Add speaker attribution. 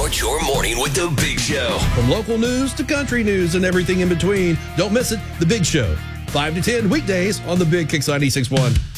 Speaker 1: Start your morning with The Big Show.
Speaker 2: From local news to country news and everything in between, don't miss it. The Big Show, 5 to 10 weekdays on the Big Kicks 96.1.